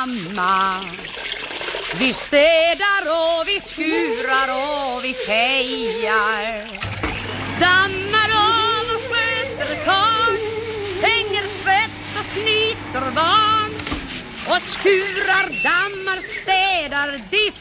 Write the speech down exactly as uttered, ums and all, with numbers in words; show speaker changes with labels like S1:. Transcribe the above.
S1: mamma. Vi städar och vi skurar och vi fejar. Dammar av och sköter karl. Hänger tvätt och snyter barn. Och skurar, dammar, städar, disk.